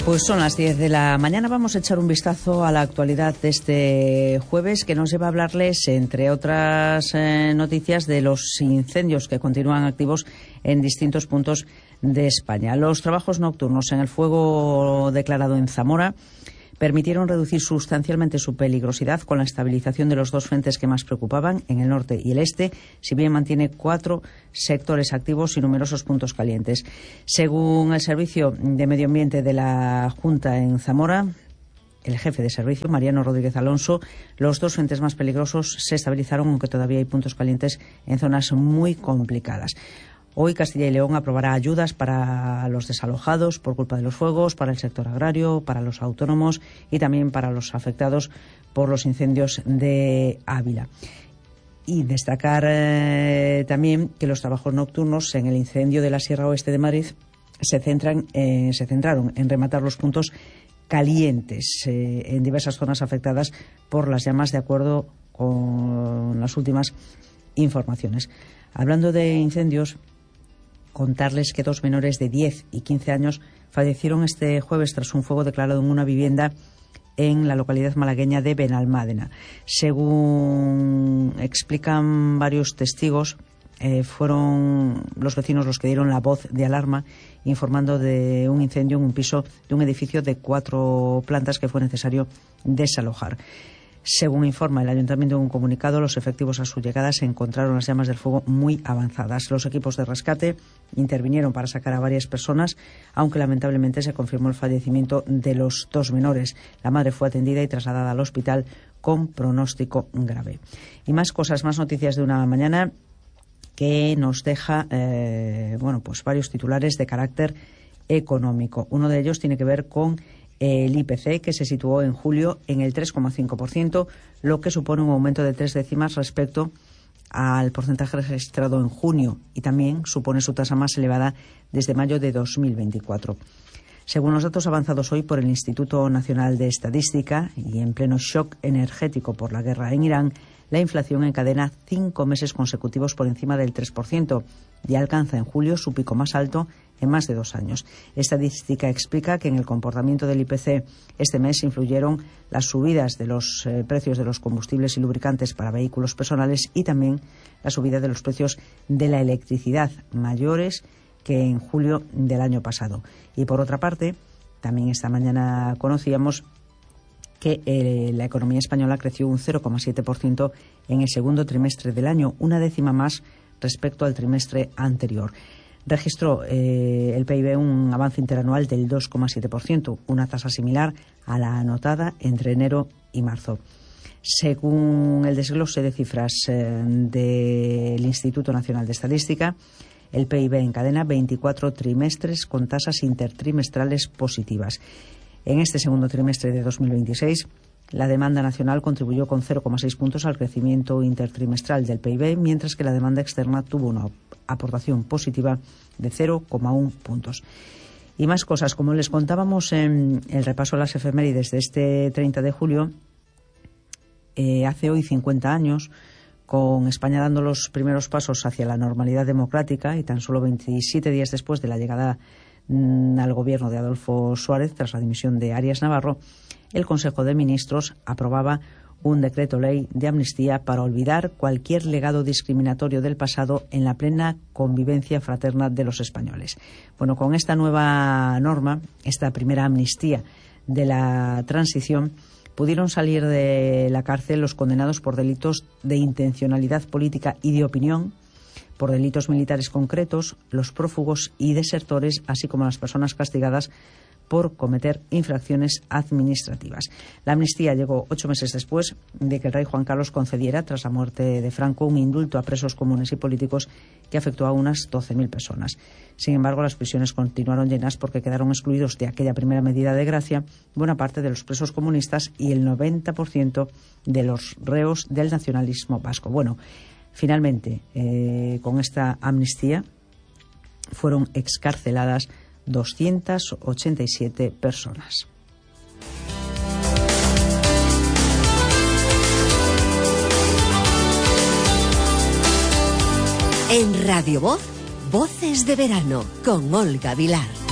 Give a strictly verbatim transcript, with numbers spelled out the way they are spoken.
Pues son las diez de la mañana. Vamos a echar un vistazo a la actualidad de este jueves, que nos lleva a hablarles, entre otras eh, noticias, de los incendios que continúan activos en distintos puntos de España. Los trabajos nocturnos en el fuego declarado en Zamora permitieron reducir sustancialmente su peligrosidad con la estabilización de los dos frentes que más preocupaban, en el norte y el este, si bien mantiene cuatro sectores activos y numerosos puntos calientes. Según el Servicio de Medio Ambiente de la Junta en Zamora, el jefe de servicio, Mariano Rodríguez Alonso, los dos frentes más peligrosos se estabilizaron, aunque todavía hay puntos calientes en zonas muy complicadas. Hoy Castilla y León aprobará ayudas para los desalojados por culpa de los fuegos, para el sector agrario, para los autónomos y también para los afectados por los incendios de Ávila. Y destacar eh, también que los trabajos nocturnos en el incendio de la Sierra Oeste de Madrid se, centran, eh, se centraron en rematar los puntos calientes eh, en diversas zonas afectadas por las llamas, de acuerdo con las últimas informaciones. Hablando de incendios, contarles que dos menores de diez y quince años fallecieron este jueves tras un fuego declarado en una vivienda en la localidad malagueña de Benalmádena. Según explican varios testigos, eh, fueron los vecinos los que dieron la voz de alarma informando de un incendio en un piso de un edificio de cuatro plantas que fue necesario desalojar. Según informa el Ayuntamiento en un comunicado, los efectivos a su llegada se encontraron las llamas del fuego muy avanzadas. Los equipos de rescate intervinieron para sacar a varias personas, aunque lamentablemente se confirmó el fallecimiento de los dos menores. La madre fue atendida y trasladada al hospital con pronóstico grave. Y más cosas, más noticias de una mañana que nos deja eh, bueno, pues varios titulares de carácter económico. Uno de ellos tiene que ver con el I P C, que se situó en julio en el tres coma cinco por ciento, lo que supone un aumento de tres décimas respecto al porcentaje registrado en junio, y también supone su tasa más elevada desde mayo de dos mil veinticuatro. Según los datos avanzados hoy por el Instituto Nacional de Estadística, y en pleno shock energético por la guerra en Irán, la inflación encadena cinco meses consecutivos por encima del tres por ciento y alcanza en julio su pico más alto en más de dos años. Estadística explica que en el comportamiento del I P C este mes influyeron las subidas de los eh, precios de los combustibles y lubricantes para vehículos personales y también la subida de los precios de la electricidad, mayores que en julio del año pasado. Y por otra parte, también esta mañana conocíamos que eh, la economía española creció un cero coma siete por ciento en el segundo trimestre del año, una décima más respecto al trimestre anterior. Registró eh, el P I B un avance interanual del dos coma siete por ciento, una tasa similar a la anotada entre enero y marzo. Según el desglose de cifras eh, del Instituto Nacional de Estadística, el P I B encadena veinticuatro trimestres con tasas intertrimestrales positivas. En este segundo trimestre de dos mil veintiséis, la demanda nacional contribuyó con cero coma seis puntos al crecimiento intertrimestral del P I B, mientras que la demanda externa tuvo una aportación positiva de cero coma uno puntos. Y más cosas, como les contábamos en el repaso a las efemérides de este treinta de julio, eh, hace hoy cincuenta años, con España dando los primeros pasos hacia la normalidad democrática y tan solo veintisiete días después de la llegada mm, al gobierno de Adolfo Suárez tras la dimisión de Arias Navarro, el Consejo de Ministros aprobaba un decreto ley de amnistía para olvidar cualquier legado discriminatorio del pasado en la plena convivencia fraterna de los españoles. Bueno, con esta nueva norma, esta primera amnistía de la transición, pudieron salir de la cárcel los condenados por delitos de intencionalidad política y de opinión, por delitos militares concretos, los prófugos y desertores, así como las personas castigadas por cometer infracciones administrativas. La amnistía llegó ocho meses después de que el rey Juan Carlos concediera, tras la muerte de Franco, un indulto a presos comunes y políticos que afectó a unas doce mil personas. Sin embargo, las prisiones continuaron llenas porque quedaron excluidos de aquella primera medida de gracia buena parte de los presos comunistas y el noventa por ciento de los reos del nacionalismo vasco. Bueno, finalmente, eh, con esta amnistía fueron excarceladas doscientas ochenta y siete personas. En Radio Voz, Voces de Verano, con Olga Vilar.